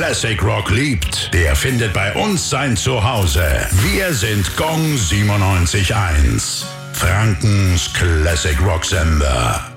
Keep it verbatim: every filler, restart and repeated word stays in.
Classic Rock liebt, der findet bei uns sein Zuhause. Wir sind Gong siebenundneunzig Komma eins. Frankens Classic Rock Sender.